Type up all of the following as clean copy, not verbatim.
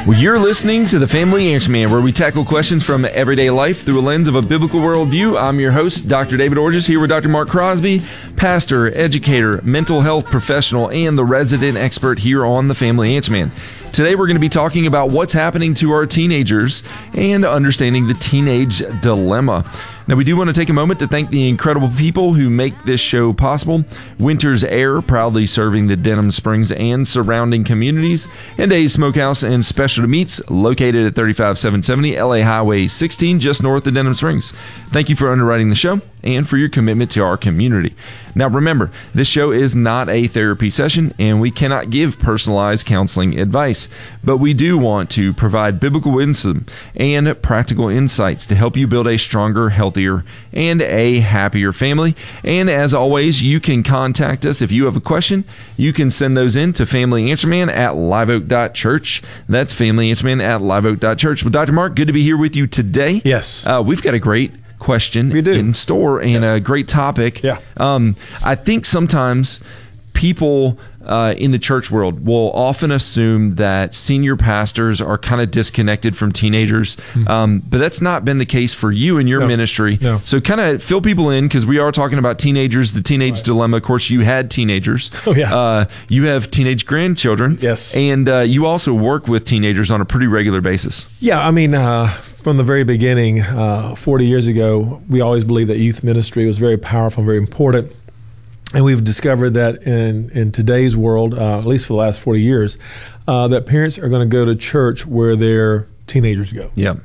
Well, you're listening to The Family Answer Man, where we tackle questions from everyday life through a lens of a biblical worldview. I'm your host, Dr. David Orges, here with Dr. Mark Crosby, pastor, educator, mental health professional, and the resident expert here on The Family Answer Man. Today, we're going to be talking about what's happening to our teenagers and understanding the teenage dilemma. Now, we do want to take a moment to thank the incredible people who make this show possible. Winter's Air, proudly serving the Denham Springs and surrounding communities, and Dave's Smokehouse and Specialty Meats, located at 35770 LA Highway 16, just north of Denham Springs. Thank you for underwriting the show and for your commitment to our community. Now, remember, this show is not a therapy session, and we cannot give personalized counseling advice, but we do want to provide biblical wisdom and practical insights to help you build a stronger, healthier, and a happier family. And as always, you can contact us if you have a question. You can send those in to familyanswerman@liveoak.church. That's familyanswerman@liveoak.church. Well, Dr. Mark, good to be here with you today. Yes. We've got a great question in store and a great topic. Yeah. I think sometimes people in the church world will often assume that senior pastors are kind of disconnected from teenagers, but that's not been the case for you in your ministry. No. So kind of fill people in, because we are talking about teenagers, the teenage dilemma. Of course, you had teenagers. Oh, yeah. You have teenage grandchildren. Yes. And you also work with teenagers on a pretty regular basis. Yeah, I mean, from the very beginning, 40 years ago, we always believed that youth ministry was very powerful, very important. And we've discovered that in today's world, at least for the last 40 years, that parents are going to go to church where their teenagers go. Yeah.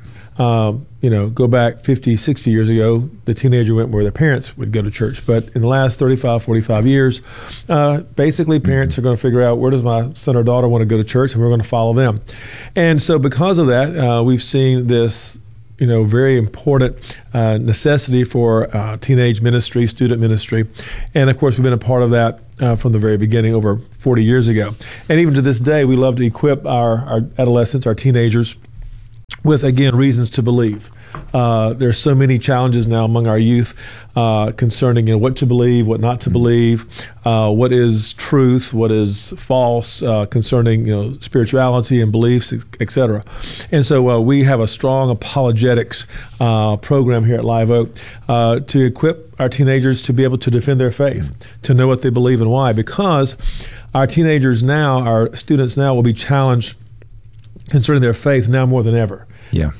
Go back 50, 60 years ago, the teenager went where their parents would go to church. But in the last 35, 45 years, basically parents are going to figure out, where does my son or daughter want to go to church, and we're going to follow them. And so because of that, we've seen this very important necessity for teenage ministry, student ministry. And of course, we've been a part of that from the very beginning over 40 years ago. And even to this day, we love to equip our adolescents, our teenagers, with, again, reasons to believe. There's so many challenges now among our youth concerning what to believe, what not to believe, what is truth, what is false, concerning spirituality and beliefs, etc. And so we have a strong apologetics program here at Live Oak to equip our teenagers to be able to defend their faith, to know what they believe and why, because our teenagers now, our students now, will be challenged concerning their faith now more than ever. Yeah.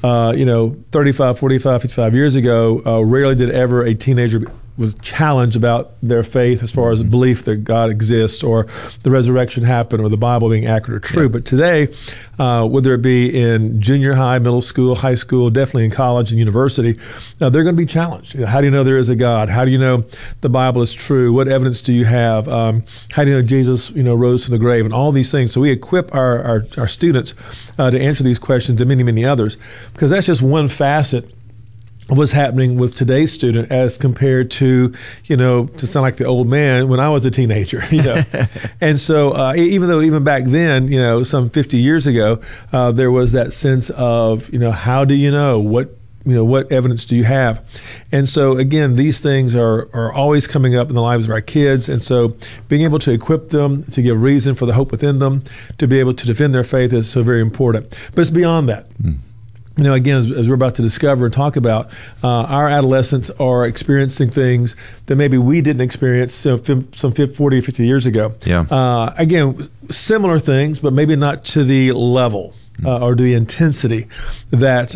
35, 45, 55 years ago, rarely did ever a teenager was challenged about their faith as far as belief that God exists or the resurrection happened or the Bible being accurate or true. Yeah. But today, whether it be in junior high, middle school, high school, definitely in college and university, they're going to be challenged. How do you know there is a God? How do you know the Bible is true? What evidence do you have? How do you know Jesus, rose from the grave? And all these things. So we equip our students to answer these questions and many, many others, because that's just one facet of what's happening with today's student as compared to, to sound like the old man when I was a teenager, And so even back then, some 50 years ago, there was that sense of, how do you know? What evidence do you have? And so, again, these things are always coming up in the lives of our kids. And so being able to equip them, to give reason for the hope within them, to be able to defend their faith is so very important. But it's beyond that. Again, as we're about to discover and talk about, our adolescents are experiencing things that maybe we didn't experience some 40 or 50 years ago. Yeah. Again, similar things, but maybe not to the level or the intensity that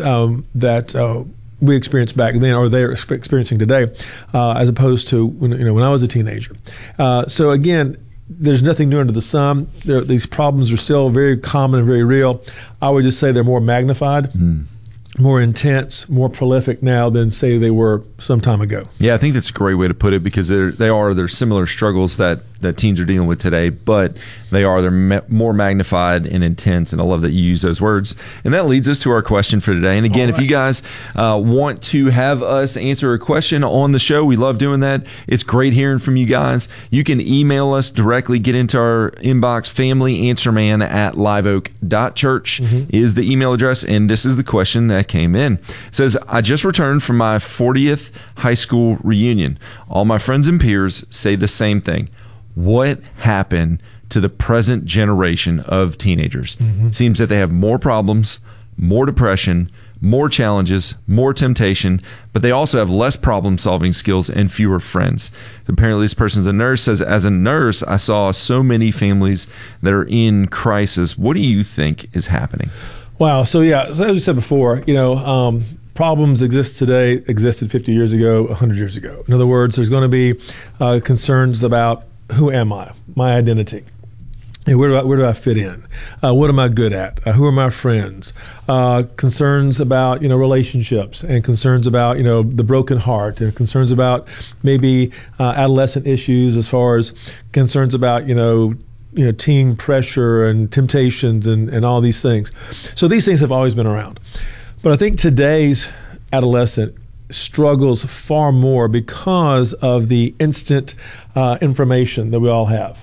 we experienced back then, or they're experiencing today, as opposed to when I was a teenager. So again, there's nothing new under the sun. These problems are still very common and very real. I would just say they're more magnified, more intense, more prolific now than, say, they were some time ago. Yeah, I think that's a great way to put it, because they're similar struggles that teens are dealing with today, but they're more magnified and intense, and I love that you use those words. And that leads us to our question for today. And again, if you guys want to have us answer a question on the show, we love doing that. It's great hearing from you guys. You can email us directly, get into our inbox. familyanswerman@liveoak.church is the email address, and this is the question that came in. It says, I just returned from my 40th high school reunion. All my friends and peers say the same thing. What happened to the present generation of teenagers. It seems that they have more problems, more depression, more challenges, more temptation, but they also have less problem-solving skills and fewer friends. Apparently, this person's a nurse, says, as a nurse, I saw so many families that are in crisis. What do you think is happening? Wow. So as you said before, problems exist today, existed 50 years ago, 100 years ago. In other words, there's going to be concerns about who am I, my identity. And where do I fit in? What am I good at? Who are my friends? Concerns about relationships, and concerns about the broken heart, and concerns about maybe adolescent issues as far as concerns about teen pressure and temptations and all these things. So these things have always been around, but I think today's adolescent struggles far more because of the instant information that we all have.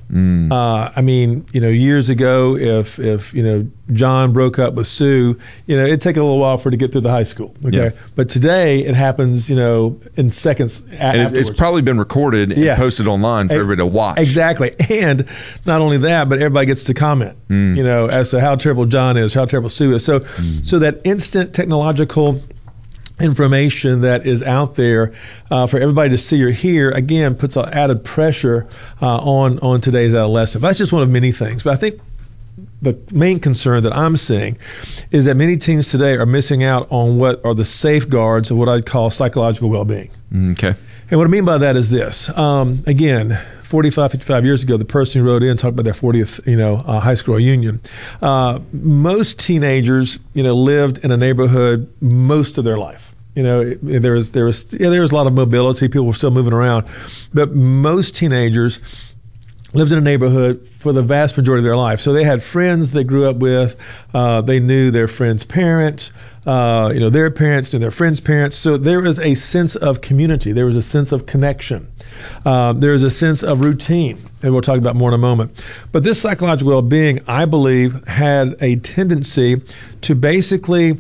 Years ago, if John broke up with Sue, it'd take a little while for her to get through the high school. Okay, yeah. But today it happens, in seconds. And it's probably been recorded and posted online for everybody to watch. Exactly, and not only that, but everybody gets to comment. As to how terrible John is, how terrible Sue is. So that instant technological information that is out there for everybody to see or hear, again, puts an added pressure on today's adolescent. But that's just one of many things. But I think the main concern that I'm seeing is that many teens today are missing out on what are the safeguards of what I'd call psychological well-being. Okay. And what I mean by that is this. Again, 45, 55 years ago, the person who wrote in talked about their 40th, high school reunion. Most teenagers, lived in a neighborhood most of their life. There was a lot of mobility. People were still moving around, but most teenagers lived in a neighborhood for the vast majority of their life. So they had friends they grew up with. They knew their friends' parents. Their parents knew their friends' parents. So there was a sense of community. There was a sense of connection. There was a sense of routine, and we'll talk about more in a moment. But this psychological well-being, I believe, had a tendency to basically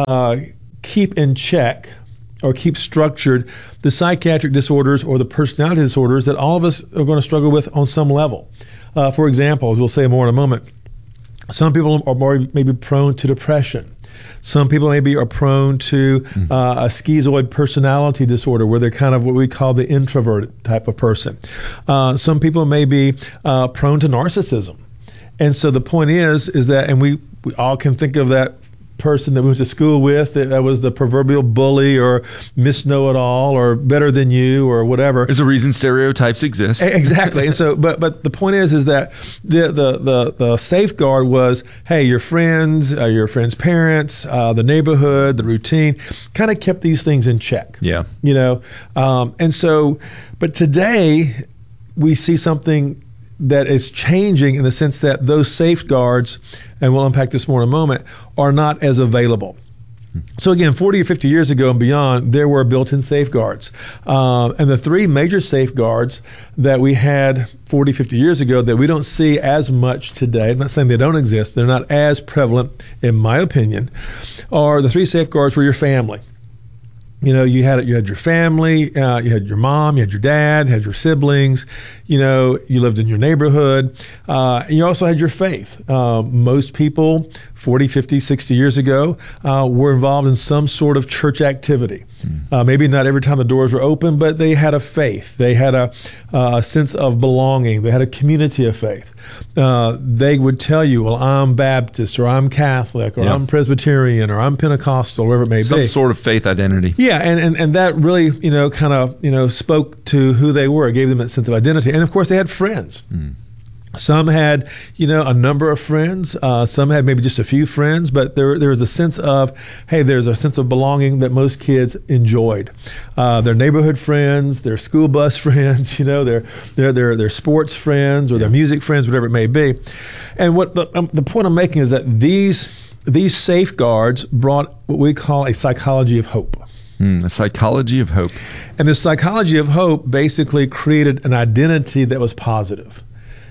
keep in check or keep structured the psychiatric disorders or the personality disorders that all of us are going to struggle with on some level. For example, as we'll say more in a moment, some people are more maybe prone to depression. Some people maybe are prone to a schizoid personality disorder, where they're kind of what we call the introverted type of person. Some people may be prone to narcissism. And so the point is that, and we all can think of that person that we went to school with that was the proverbial bully or Miss Know-It-All or better than you or whatever. There's a reason stereotypes exist. Exactly. And so, but the point is that the safeguard was, hey, your friends' parents, the neighborhood, the routine, kind of kept these things in check. Yeah. And so, but today we see something that is changing in the sense that those safeguards, and we'll unpack this more in a moment, are not as available. So again, 40 or 50 years ago and beyond, there were built-in safeguards. And the three major safeguards that we had 40, 50 years ago that we don't see as much today, I'm not saying they don't exist, they're not as prevalent, in my opinion, are the three safeguards for your family. You had your family, you had your mom, you had your dad, you had your siblings, you lived in your neighborhood, and you also had your faith. Most people 40, 50, 60 years ago were involved in some sort of church activity. Maybe not every time the doors were open, but they had a faith. They had a sense of belonging. They had a community of faith. They would tell you, well, I'm Baptist, or I'm Catholic, or I'm Presbyterian, or I'm Pentecostal, whatever it may be. Some sort of faith identity. Yeah, and that really, kind of, spoke to who they were. It gave them that sense of identity. And of course, they had friends. Some had, a number of friends. Some had maybe just a few friends, but there was a sense of, hey, there's a sense of belonging that most kids enjoyed. Their neighborhood friends, their school bus friends, their sports friends or their music friends, whatever it may be. And what the point I'm making is that these safeguards brought what we call a psychology of hope. A psychology of hope. And the psychology of hope basically created an identity that was positive.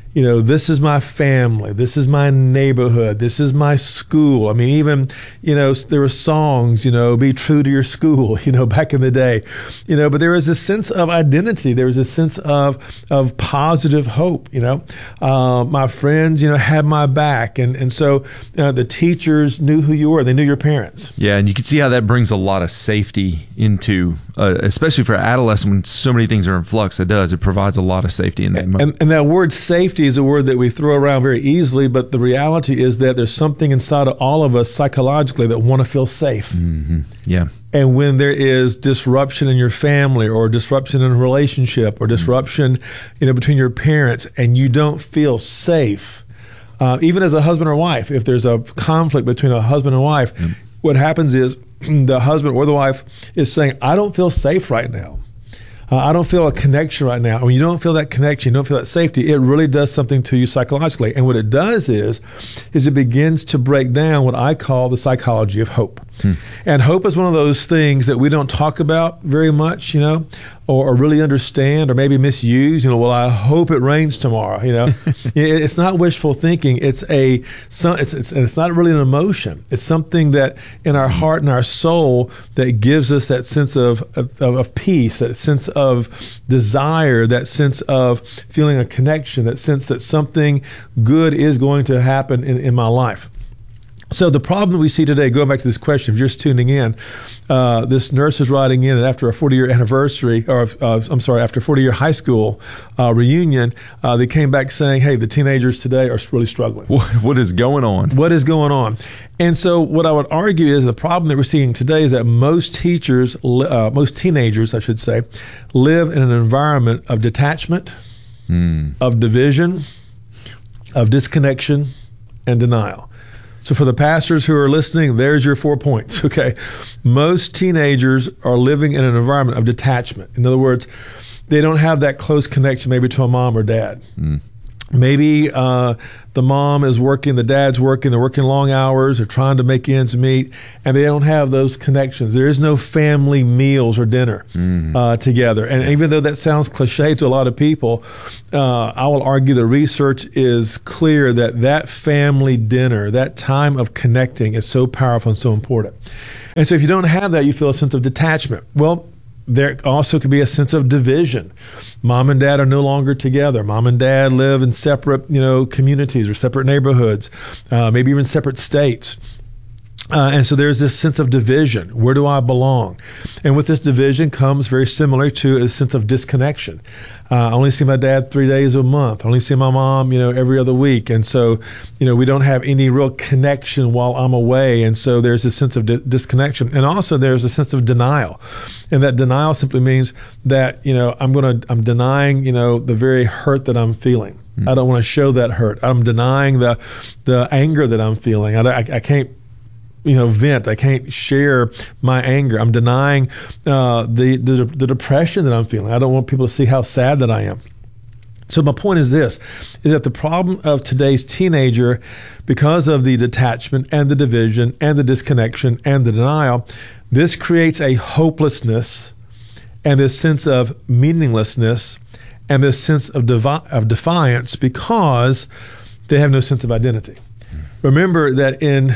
this is my family, this is my neighborhood, this is my school. I mean, even, there were songs, be true to your school, back in the day, but there was a sense of identity. There was a sense of positive hope, my friends, had my back. And so the teachers knew who you were. They knew your parents. Yeah. And you can see how that brings a lot of safety into, especially for adolescents when so many things are in flux. It provides a lot of safety in that moment. And that word safety is a word that we throw around very easily, but the reality is that there's something inside of all of us psychologically that want to feel safe. Mm-hmm. Yeah. And when there is disruption in your family or disruption in a relationship or disruption, between your parents, and you don't feel safe, even as a husband or wife, if there's a conflict between a husband and wife, what happens is the husband or the wife is saying, I don't feel safe right now. I don't feel a connection right now. And when you don't feel that connection, you don't feel that safety, it really does something to you psychologically. And what it does is it begins to break down what I call the psychology of hope. And hope is one of those things that we don't talk about very much, or really understand or maybe misuse. Well, I hope it rains tomorrow. It's not wishful thinking. It's not really an emotion. It's something that in our heart and our soul that gives us that sense of peace, that sense of desire, that sense of feeling a connection, that sense that something good is going to happen in my life. So the problem that we see today, going back to this question, if you're just tuning in, this nurse is writing in that after a 40-year anniversary, after a 40-year high school reunion, they came back saying, hey, the teenagers today are really struggling. What is going on? What is going on? And so what I would argue is the problem that we're seeing today is that most teenagers, I should say, live in an environment of detachment, of division, of disconnection, and denial. So for the pastors who are listening, there's your 4 points, okay? Most teenagers are living in an environment of detachment. In other words, they don't have that close connection maybe to a mom or dad. Maybe the mom is working, the dad's working, they're working long hours, they're trying to make ends meet, and they don't have those connections. There is no family meals or dinner together. And even though that sounds cliche to a lot of people, I will argue the research is clear that family dinner, that time of connecting is so powerful and so important. And so if you don't have that, you feel a sense of detachment. Well, there also could be a sense of division. Mom and dad are no longer together. Mom and dad live in separate, communities or separate neighborhoods, maybe even separate states. And so there's this sense of division. Where do I belong? And with this division comes very similar to a sense of disconnection. I only see my dad 3 days a month. I only see my mom, every other week. And so, we don't have any real connection while I'm away. And so there's a sense of disconnection. And also there's a sense of denial. And that denial simply means that, I'm denying, the very hurt that I'm feeling. I don't want to show that hurt. I'm denying the anger that I'm feeling. I can't vent. I can't share my anger. I'm denying the depression that I'm feeling. I don't want people to see how sad that I am. So my point is this, is that the problem of today's teenager, because of the detachment and the division and the disconnection and the denial, this creates a hopelessness and this sense of meaninglessness and this sense of defiance because they have no sense of identity. Remember that in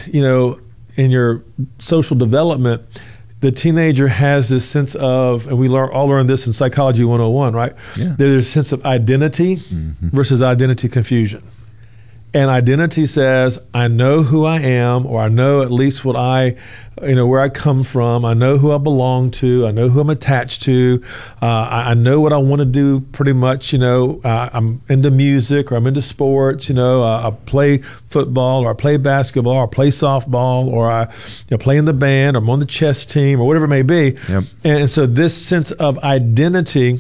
your social development, the teenager has this sense of, and we all learned this in Psychology 101, right? Yeah. There's a sense of identity versus identity confusion. And identity says, I know who I am, or I know at least what where I come from. I know who I belong to. I know who I'm attached to. I know what I want to do pretty much. I'm into music or I'm into sports. I play football or I play basketball or I play softball or I play in the band or I'm on the chess team or whatever it may be. Yep. And so this sense of identity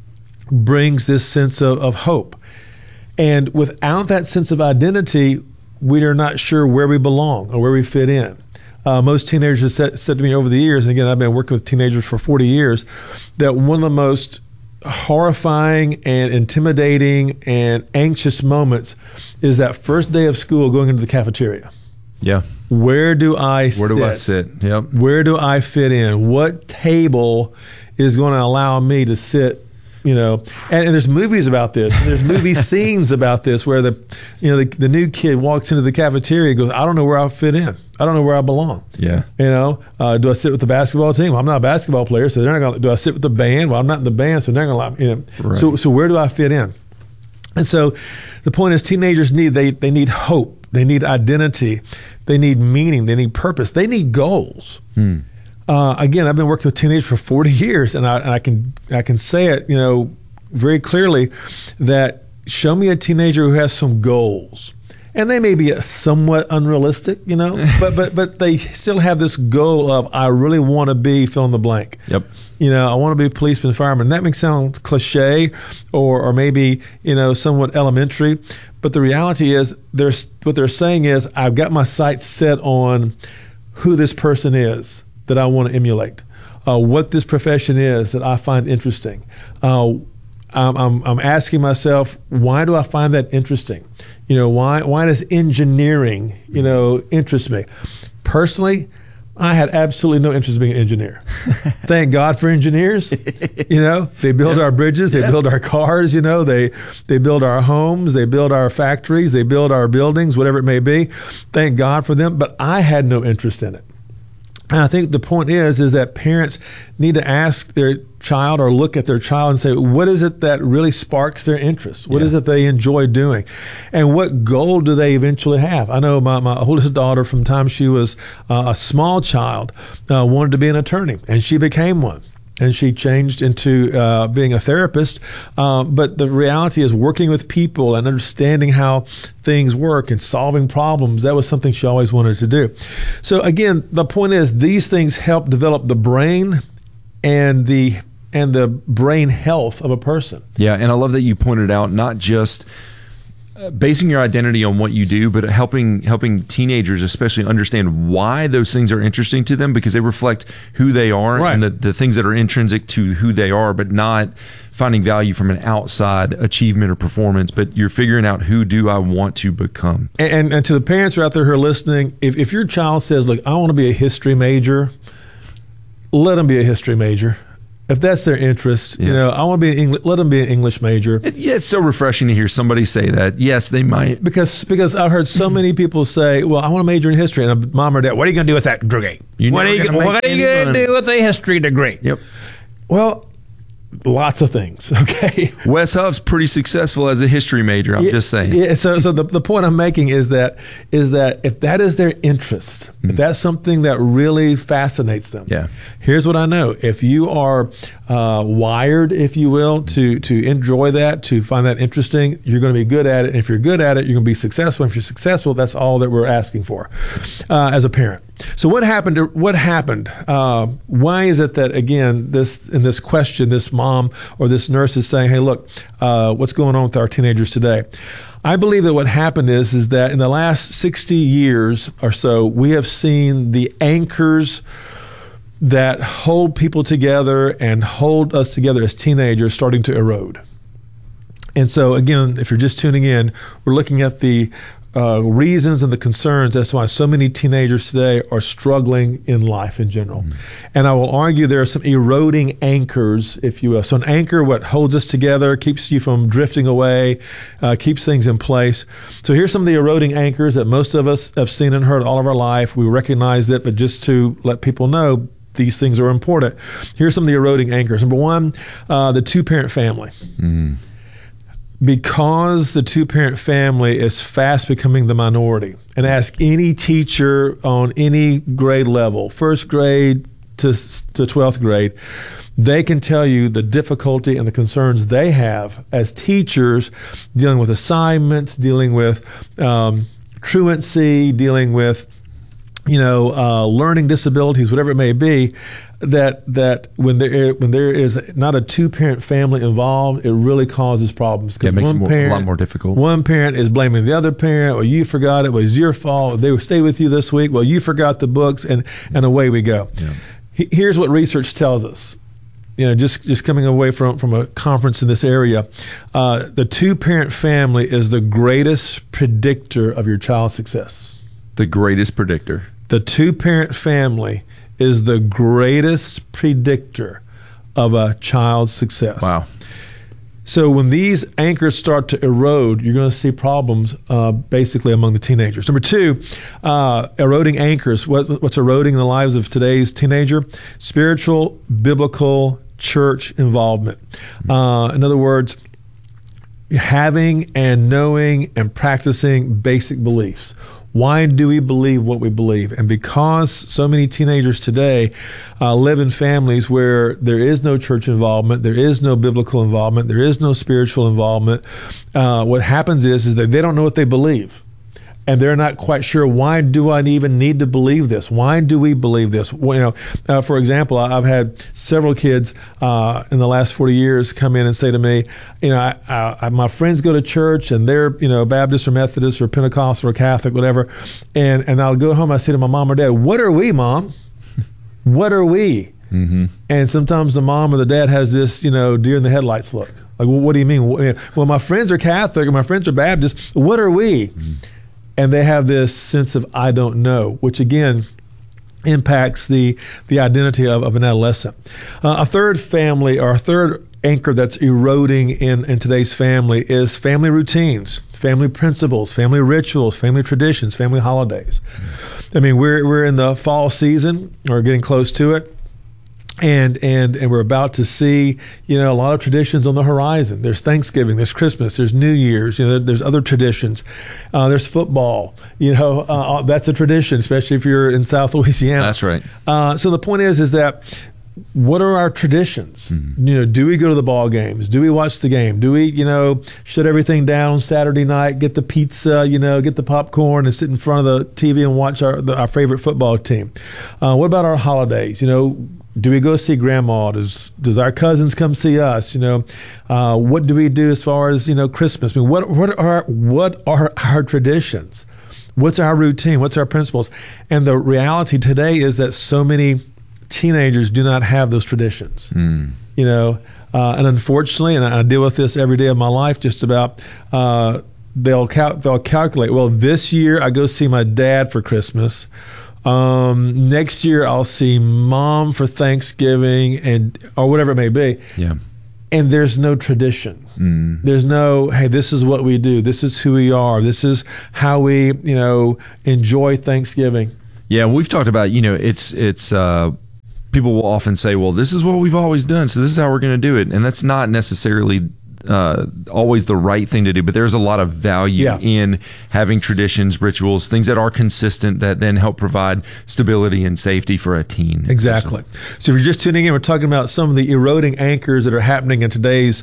brings this sense of hope. And without that sense of identity, we are not sure where we belong or where we fit in. Most teenagers have said to me over the years, and again, I've been working with teenagers for 40 years, that one of the most horrifying and intimidating and anxious moments is that first day of school going into the cafeteria. Yeah. Where do I sit? Where do I sit? Yep. Where do I fit in? What table is going to allow me to sit And there's movies about this. And there's movie scenes about this where the new kid walks into the cafeteria and goes, I don't know where I'll fit in. I don't know where I belong. Yeah. Do I sit with the basketball team? Well, I'm not a basketball player, so they're not going to. Do I sit with the band? Well, I'm not in the band, so they're not going to. Right. So where do I fit in? And so the point is, teenagers they need hope. They need identity. They need meaning. They need purpose. They need goals. Again, I've been working with teenagers for 40 years, and I can say it, very clearly that show me a teenager who has some goals. And they may be somewhat unrealistic, but they still have this goal of, I really want to be fill in the blank. Yep. I want to be a policeman, fireman. That may sound cliche or maybe, somewhat elementary. But the reality is what they're saying is, I've got my sights set on who this person is that I want to emulate, what this profession is that I find interesting. I'm asking myself, why do I find that interesting? Why does engineering, interest me? Personally, I had absolutely no interest in being an engineer. Thank God for engineers. They build our bridges, they build our cars, they build our homes, they build our factories, they build our buildings, whatever it may be. Thank God for them, but I had no interest in it. And I think the point is that parents need to ask their child or look at their child and say, what is it that really sparks their interest? What is it they enjoy doing? And what goal do they eventually have? I know my oldest daughter, from the time she was a small child, wanted to be an attorney, and she became one. And she changed into being a therapist. But the reality is, working with people and understanding how things work and solving problems, that was something she always wanted to do. So again, the point is, these things help develop the brain and the brain health of a person. Yeah, and I love that you pointed out not just basing your identity on what you do, but helping teenagers especially understand why those things are interesting to them, because they reflect who they are, right, and the things that are intrinsic to who they are, but not finding value from an outside achievement or performance, but you're figuring out, who do I want to become? And to the parents who are out there who are listening, if your child says, look, I want to be a history major, let them be a history major. If that's their interest, I want to be let them be an English major. It's so refreshing to hear somebody say that. Yes, they might. Because I've heard so many people say, well, I want to major in history. And mom or dad, what are you going to do with that degree? What are you going to do with a history degree? Yep. Well, lots of things, okay? Wes Huff's pretty successful as a history major, I'm just saying. Yeah, so the point I'm making is that if that is their interest, if that's something that really fascinates them, here's what I know. If you are wired, if you will, to enjoy that, to find that interesting, you're going to be good at it. And if you're good at it, you're going to be successful. And if you're successful, that's all that we're asking for as a parent. So what happened? Why is it that, again, in this question, this mom or this nurse is saying, hey, look, what's going on with our teenagers today? I believe that what happened is that in the last 60 years or so, we have seen the anchors that hold people together and hold us together as teenagers starting to erode. And so, again, if you're just tuning in, we're looking at the reasons and the concerns as to why so many teenagers today are struggling in life in general. And I will argue there are some eroding anchors, if you will. So an anchor, what holds us together, keeps you from drifting away, keeps things in place. So here's some of the eroding anchors that most of us have seen and heard all of our life. We recognize it, but just to let people know, these things are important. Here's some of the eroding anchors. Number one, the two-parent family. Because the two-parent family is fast becoming the minority, and ask any teacher on any grade level, first grade to 12th grade, they can tell you the difficulty and the concerns they have as teachers dealing with assignments, dealing with truancy, dealing with learning disabilities, whatever it may be, that when there is not a two-parent family involved, it really causes problems. It makes it a lot more difficult. One parent is blaming the other parent, or you forgot it, was your fault, they will stay with you this week, well, you forgot the books, and away we go. Here's what research tells us. Just coming away from a conference in this area, the two-parent family is the greatest predictor of your child's success. The greatest predictor. The two-parent family is the greatest predictor of a child's success. Wow. So when these anchors start to erode, you're going to see problems basically among the teenagers. Number two, eroding anchors. What's eroding in the lives of today's teenager? Spiritual, biblical, church involvement. In other words, having and knowing and practicing basic beliefs. Why do we believe what we believe? And because so many teenagers today live in families where there is no church involvement, there is no biblical involvement, there is no spiritual involvement, what happens is that they don't know what they believe. And they're not quite sure, why do I even need to believe this? Why do we believe this? Well, for example, I've had several kids in the last 40 years come in and say to me, my friends go to church and they're, Baptist or Methodist or Pentecostal or Catholic, whatever. And I'll go home, I say to my mom or dad, what are we, Mom? What are we? Mm-hmm. And sometimes the mom or the dad has this, deer in the headlights look. Like, well, what do you mean? Well, my friends are Catholic or my friends are Baptist. What are we? Mm-hmm. And they have this sense of I don't know, which again impacts the identity of an adolescent. A third anchor that's eroding in today's family is family routines, family principles, family rituals, family traditions, family holidays. I mean, we're in the fall season or getting close to it. And we're about to see, a lot of traditions on the horizon. There's Thanksgiving, there's Christmas, there's New Year's, there's other traditions. There's football, that's a tradition, especially if you're in South Louisiana. That's right. So the point is that what are our traditions? Mm-hmm. Do we go to the ball games? Do we watch the game? Do we, shut everything down Saturday night, get the pizza, get the popcorn and sit in front of the TV and watch our favorite football team? What about our holidays? Do we go see grandma? Does our cousins come see us? What do we do as far as Christmas? I mean, what are our traditions? What's our routine? What's our principles? And the reality today is that so many teenagers do not have those traditions. And unfortunately, and I deal with this every day of my life, just about. They'll calculate. Well, this year I go see my dad for Christmas. Next year I'll see Mom for Thanksgiving or whatever it may be. Yeah. And there's no tradition. There's no, hey, this is what we do. This is who we are. This is how we, enjoy Thanksgiving. Yeah. We've talked about, it's people will often say, well, this is what we've always done, so this is how we're going to do it. And that's not necessarily always the right thing to do, but there's a lot of value in having traditions, rituals, things that are consistent that then help provide stability and safety for a teen. Exactly. So if you're just tuning in, we're talking about some of the eroding anchors that are happening in today's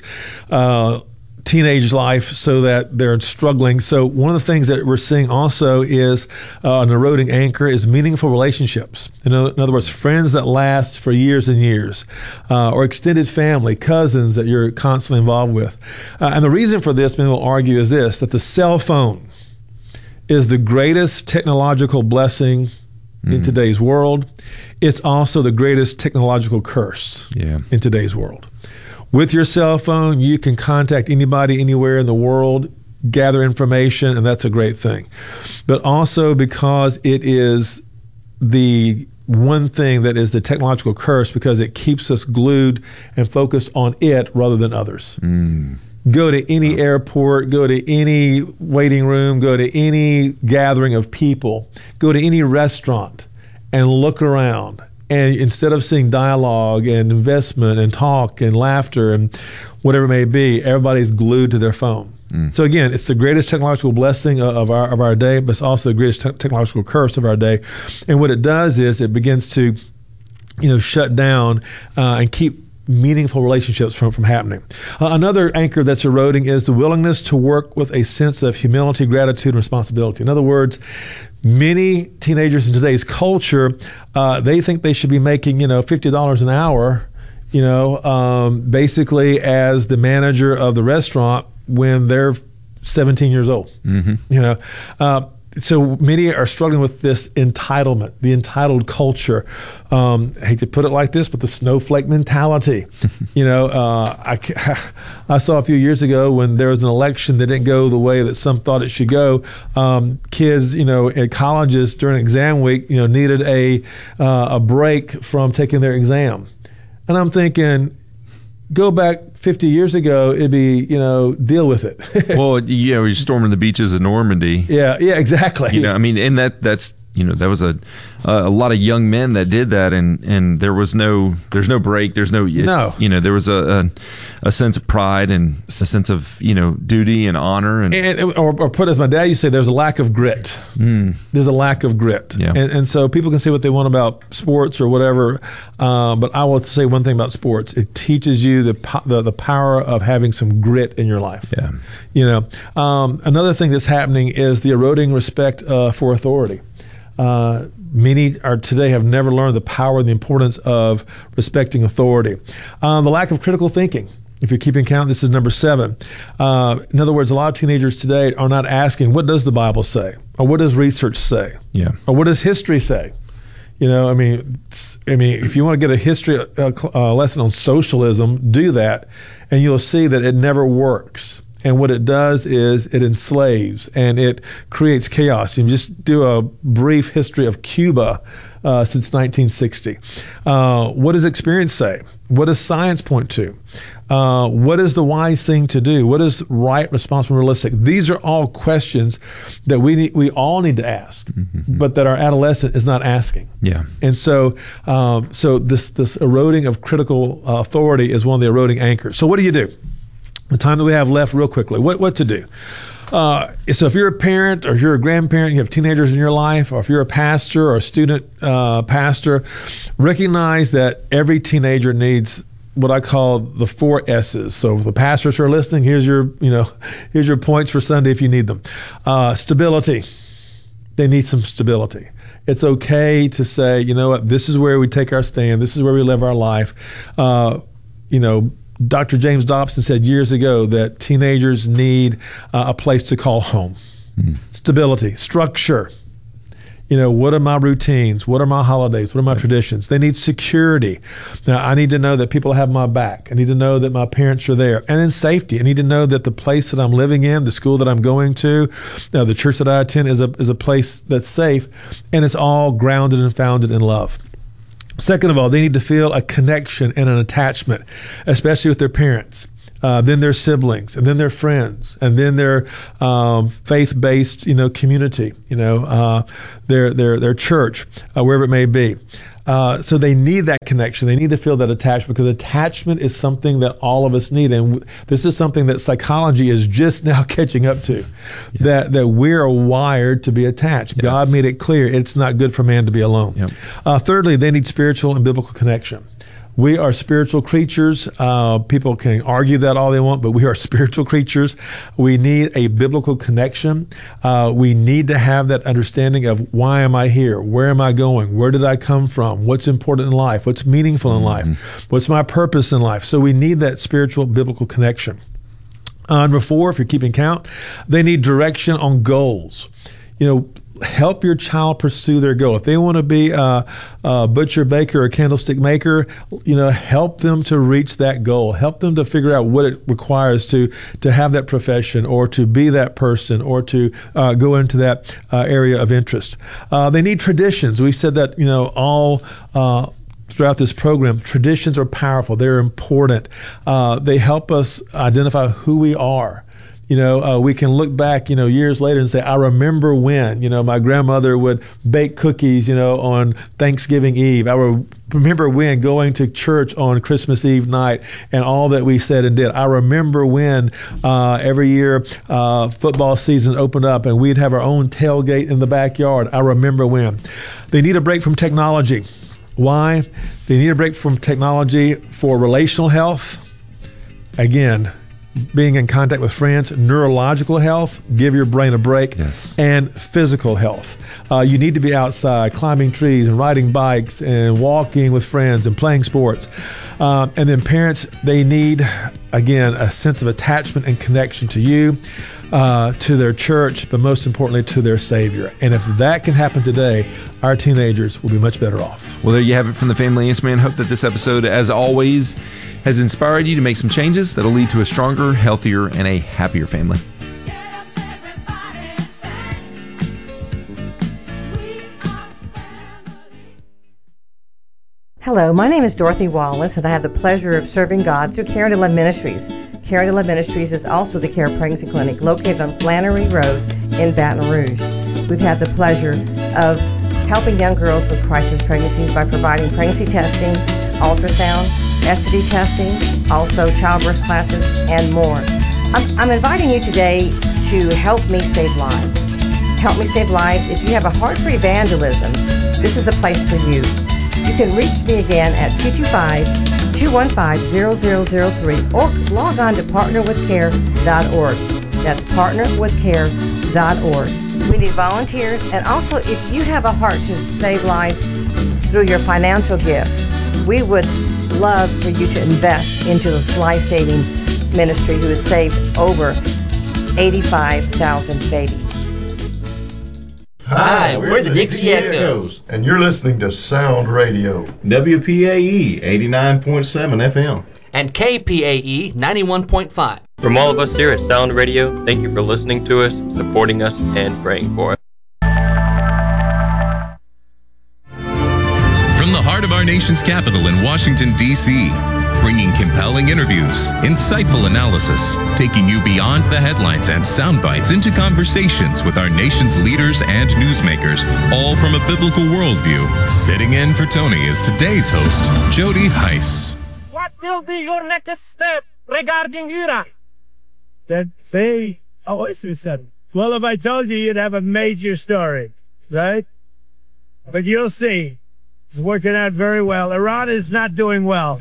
teenage life so that they're struggling. So one of the things that we're seeing also is an eroding anchor is meaningful relationships. In other words, friends that last for years and years, or extended family, cousins that you're constantly involved with. And the reason for this, many will argue, is this, that the cell phone is the greatest technological blessing in today's world. It's also the greatest technological curse in today's world. With your cell phone, you can contact anybody anywhere in the world, gather information, and that's a great thing. But also because it is the one thing that is the technological curse, because it keeps us glued and focused on it rather than others. Go to any airport, go to any waiting room, go to any gathering of people, go to any restaurant and look around. And instead of seeing dialogue and investment and talk and laughter and whatever it may be, everybody's glued to their phone. So again, it's the greatest technological blessing of our day, but it's also the greatest technological curse of our day. And what it does is it begins to, shut down and keep meaningful relationships from happening. Another anchor that's eroding is the willingness to work with a sense of humility, gratitude, and responsibility. In other words, many teenagers in today's culture, they think they should be making, $50 an hour, basically as the manager of the restaurant when they're 17 years old. So many are struggling with this entitlement, the entitled culture. I hate to put it like this, but the snowflake mentality. I saw a few years ago when there was an election that didn't go the way that some thought it should go. Kids, at colleges during exam week, needed a break from taking their exam. And I'm thinking, Go back 50 years ago, it'd be, deal with it. Well, yeah, we're storming the beaches of Normandy. Yeah, exactly. I mean, and that's that was a lot of young men that did that, and there's no break, there was a sense of pride and a sense of duty and honor, or put as my dad used to say, there's a lack of grit. There's a lack of grit, and so people can say what they want about sports or whatever, but I will say one thing about sports: it teaches you the power of having some grit in your life. Another thing that's happening is the eroding respect for authority. Many today have never learned the power and the importance of respecting authority. The lack of critical thinking. If you're keeping count, this is number 7. In other words, a lot of teenagers today are not asking, what does the Bible say? Or what does research say? Or what does history say? If you want to get a history lesson on socialism, do that, and you'll see that it never works. And what it does is it enslaves and it creates chaos. You just do a brief history of Cuba since 1960. What does experience say? What does science point to? What is the wise thing to do? What is right, responsible, realistic? These are all questions that we all need to ask, but that our adolescent is not asking. And so this eroding of critical authority is one of the eroding anchors. So what do you do? The time that we have left, real quickly, what to do? So if you're a parent or if you're a grandparent, you have teenagers in your life, or if you're a pastor or a student pastor, recognize that every teenager needs what I call the 4 S's. So the pastors who are listening, here's your points for Sunday if you need them. Stability. They need some stability. It's okay to say, you know what, this is where we take our stand. This is where we live our life. Dr. James Dobson said years ago that teenagers need a place to call home. Stability, structure. What are my routines? What are my holidays? What are my traditions? They need security. Now, I need to know that people have my back. I need to know that my parents are there. And then safety. I need to know that the place that I'm living in, the school that I'm going to, the church that I attend is a place that's safe, and it's all grounded and founded in love. Second of all, they need to feel a connection and an attachment, especially with their parents, then their siblings, and then their friends, and then their faith-based, community, their church, wherever it may be. So they need that connection. They need to feel that attachment, because attachment is something that all of us need. And this is something that psychology is just now catching up to, that we're wired to be attached. Yes. God made it clear it's not good for man to be alone. Thirdly, they need spiritual and biblical connection. We are spiritual creatures. People can argue that all they want, but we are spiritual creatures. We need a biblical connection. We need to have that understanding of, why am I here? Where am I going? Where did I come from? What's important in life? What's meaningful in life? What's my purpose in life? So we need that spiritual biblical connection. Number 4, if you're keeping count, they need direction on goals. Help your child pursue their goal. If they want to be a butcher, baker, or candlestick maker, help them to reach that goal. Help them to figure out what it requires to have that profession, or to be that person, or to go into that area of interest. They need traditions. We said that, all throughout this program, traditions are powerful. They're important. They help us identify who we are. We can look back, years later and say, I remember when, my grandmother would bake cookies, on Thanksgiving Eve. I remember when going to church on Christmas Eve night and all that we said and did. I remember when every year football season opened up and we'd have our own tailgate in the backyard. I remember when. They need a break from technology. Why? They need a break from technology for relational health. Again, being in contact with friends, neurological health, give your brain a break, and physical health. You need to be outside, climbing trees and riding bikes and walking with friends and playing sports. And then parents, they need, again, a sense of attachment and connection to you, to their church, but most importantly, to their Savior. And if that can happen today, our teenagers will be much better off. Well, there you have it from the Family Answer Man. Hope that this episode, as always, has inspired you to make some changes that'll lead to a stronger, healthier, and a happier family. Hello, my name is Dorothy Wallace, and I have the pleasure of serving God through Care to Love Ministries. Care to Love Ministries is also the Care Pregnancy Clinic located on Flannery Road in Baton Rouge. We've had the pleasure of helping young girls with crisis pregnancies by providing pregnancy testing, ultrasound, STD testing, also childbirth classes, and more. I'm inviting you today to help me save lives. Help me save lives. If you have a heart for evangelism, this is a place for you. You can reach me again at 225-215-0003 or log on to partnerwithcare.org. That's partnerwithcare.org. We need volunteers, and also if you have a heart to save lives through your financial gifts, we would love for you to invest into this life-saving ministry who has saved over 85,000 babies. Hi, we're the Dixie Echoes. And you're listening to Sound Radio. WPAE 89.7 FM. And KPAE 91.5. From all of us here at Sound Radio, thank you for listening to us, supporting us, and praying for us. From the heart of our nation's capital in Washington, D.C., bringing compelling interviews, insightful analysis, taking you beyond the headlines and sound bites into conversations with our nation's leaders and newsmakers, all from a biblical worldview. Sitting in for Tony is today's host, Jody Heiss. What will be your next step regarding Iran? That they always said, well, if I told you, you'd have a major story, right? But you'll see. It's working out very well. Iran is not doing well.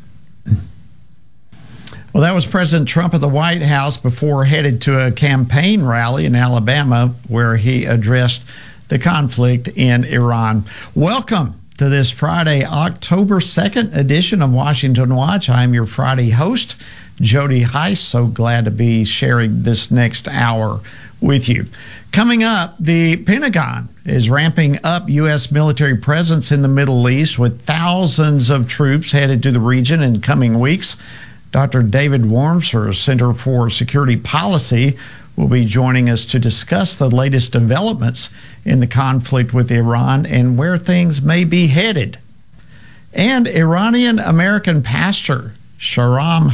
Well, that was President Trump at the White House before headed to a campaign rally in Alabama where he addressed the conflict in Iran. Welcome to this Friday, October 2nd edition of Washington Watch. I'm your Friday host, Jody Heiss. So glad to be sharing this next hour with you. Coming up, the Pentagon is ramping up U.S. military presence in the Middle East with thousands of troops headed to the region in coming weeks. Dr. David Wormser, Center for Security Policy, will be joining us to discuss the latest developments in the conflict with Iran and where things may be headed. And Iranian-American pastor Shahram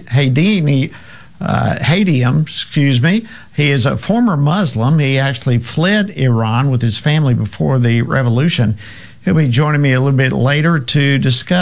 Hadiam, he is a former Muslim. He actually fled Iran with his family before the revolution. He'll be joining me a little bit later to discuss